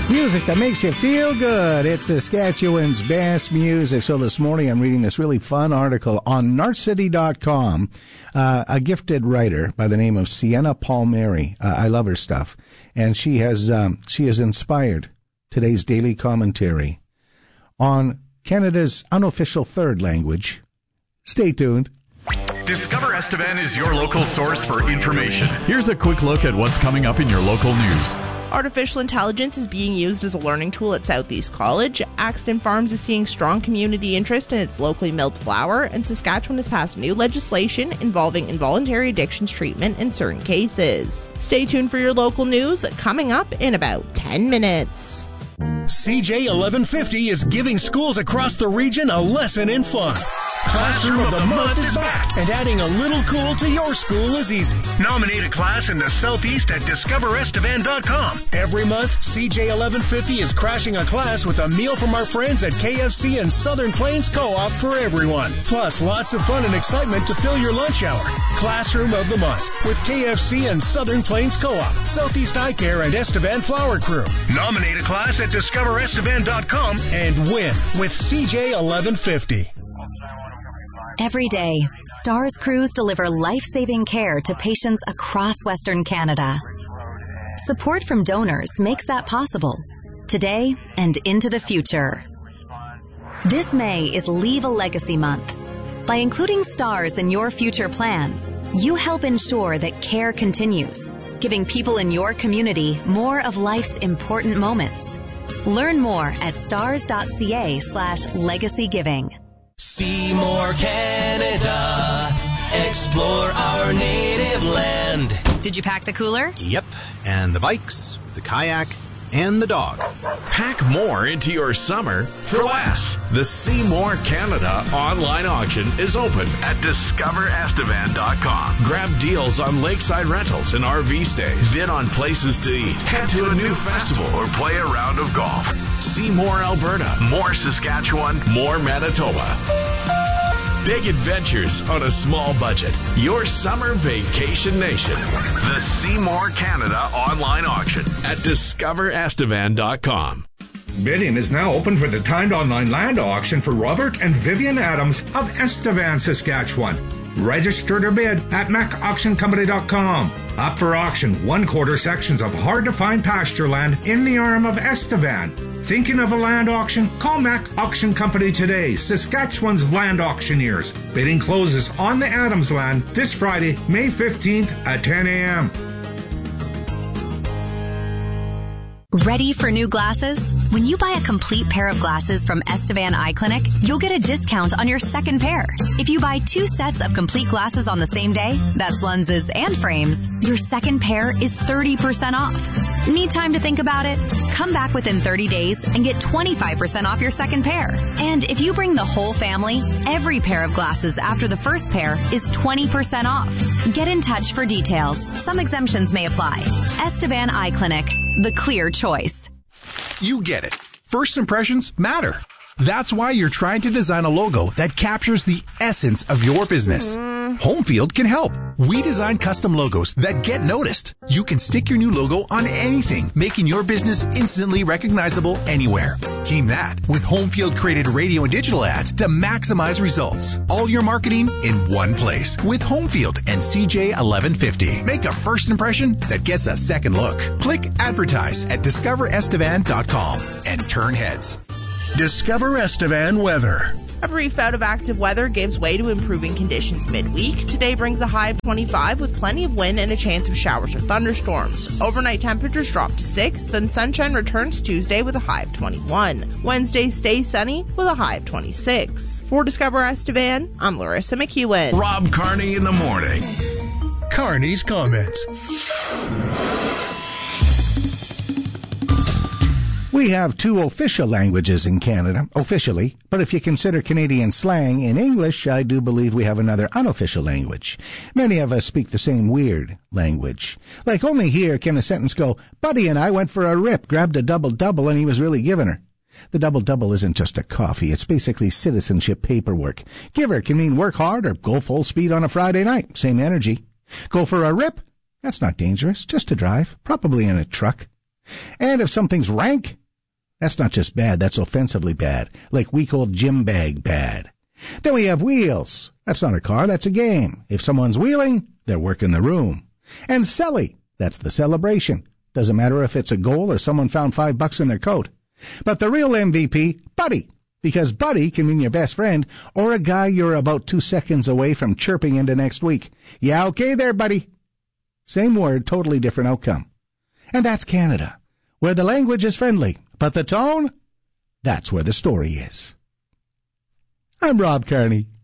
Music that makes you feel good. It's Saskatchewan's best music. So this morning I'm reading this really fun article on narcity.com. A gifted writer by the name of Sienna Palmieri. I love her stuff. And she has inspired today's daily commentary on Canada's unofficial third language. Stay tuned. Discover Estevan is your local source for information. Here's a quick look at what's coming up in your local news. Artificial intelligence is being used as a learning tool at Southeast College. Axton Farms is seeing strong community interest in its locally milled flour, and Saskatchewan has passed new legislation involving involuntary addictions treatment in certain cases. Stay tuned for your local news coming up in about 10 minutes. CJ 1150 is giving schools across the region a lesson in fun. Classroom of the Month is back, and adding a little cool to your school is easy. Nominate a class in the Southeast at discoverestevan.com. Every month, CJ 1150 is crashing a class with a meal from our friends at KFC and Southern Plains Co-op for everyone. Plus, lots of fun and excitement to fill your lunch hour. Classroom of the Month with KFC and Southern Plains Co-op, Southeast Eye Care, and Estevan Flower Crew. Nominate a class at discoverestevan.com and win with CJ 1150. Every day, STARS crews deliver life-saving care to patients across Western Canada. Support from donors makes that possible, today and into the future. This May is Leave a Legacy Month. By including STARS in your future plans, you help ensure that care continues, giving people in your community more of life's important moments. Learn more at stars.ca/legacygiving. See more Canada. Explore our native land. Did you pack the cooler? Yep, and the bikes, the kayak, and the dog. Pack more into your summer for less. The See More Canada online auction is open at discoverestevan.com. Grab deals on lakeside rentals and RV stays. Bid on places to eat. Head to a new festival or play a round of golf. See more Alberta, more Saskatchewan, more Manitoba. Big adventures on a small budget. Your summer vacation nation. The See More Canada online auction at discoverestevan.com. Bidding is now open for the timed online land auction for Robert and Vivian Adams of Estevan, Saskatchewan. Register to bid at macauctioncompany.com. Up for auction 1/4 sections of hard-to-find pasture land in the arm of Estevan. Thinking of a land auction? Call Mac Auction Company today, Saskatchewan's land auctioneers. Bidding closes on the Adams land this Friday, May 15th at 10 a.m. Ready for new glasses? When you buy a complete pair of glasses from Estevan Eye Clinic, you'll get a discount on your second pair. If you buy 2 sets of complete glasses on the same day, that's lenses and frames, your second pair is 30% off. Need time to think about it? Come back within 30 days and get 25% off your second pair. And if you bring the whole family, every pair of glasses after the first pair is 20% off. Get in touch for details. Some exemptions may apply. Estevan Eye Clinic, the clear choice. You get it. First impressions matter. That's why you're trying to design a logo that captures the essence of your business. Homefield can help. We design custom logos that get noticed. You can stick your new logo on anything, making your business instantly recognizable anywhere. Team that with Homefield created radio and digital ads to maximize results. All your marketing in one place with Homefield and CJ 1150. Make a first impression that gets a second look. Click advertise at discoverestevan.com and turn heads. Discover Estevan weather. A brief bout of active weather gives way to improving conditions midweek. Today brings a high of 25 with plenty of wind and a chance of showers or thunderstorms. Overnight temperatures drop to 6, then sunshine returns Tuesday with a high of 21. Wednesday stays sunny with a high of 26. For Discover Estevan, I'm Larissa McEwen. Rob Carney in the morning. Carney's comments. We have 2 official languages in Canada, officially, but if you consider Canadian slang in English, I do believe we have another unofficial language. Many of us speak the same weird language. Like only here can a sentence go, Buddy and I went for a rip, grabbed a double-double, and he was really giving her. The double-double isn't just a coffee, it's basically citizenship paperwork. Giver can mean work hard or go full speed on a Friday night, same energy. Go for a rip? That's not dangerous, just to drive, probably in a truck. And if something's rank, That's not just bad, that's offensively bad, like weak old gym bag bad. Then we have wheels. That's not a car, that's a game. If someone's wheeling, they're working the room. And celly, that's the celebration. Doesn't matter if it's a goal or someone found $5 in their coat. But the real MVP, buddy. Because buddy can mean your best friend or a guy you're about 2 seconds away from chirping into next week. Yeah, okay there, buddy. Same word, totally different outcome. And that's Canada, where the language is friendly, but the tone, that's where the story is. I'm Rob Kearney.